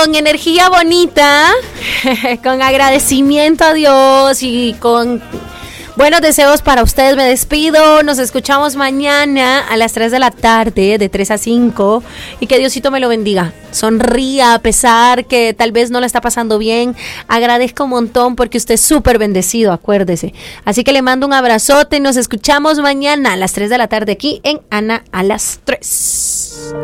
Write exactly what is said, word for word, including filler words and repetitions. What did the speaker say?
con energía bonita, con agradecimiento a Dios y con buenos deseos para ustedes, me despido. Nos escuchamos mañana a las tres de la tarde, de tres a cinco, y que Diosito me lo bendiga. Sonría a pesar que tal vez no la está pasando bien. Agradezco un montón porque usted es súper bendecido, acuérdese. Así que le mando un abrazote y nos escuchamos mañana a las tres de la tarde aquí en Ana a las tres.